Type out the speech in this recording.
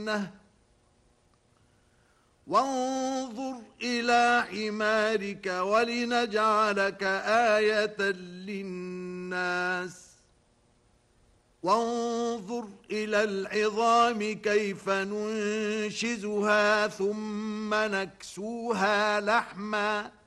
الجنة وانظر إلى حمارك ولنجعلك آية للناس وانظر إلى العظام كيف ننشزها ثم نكسوها لحما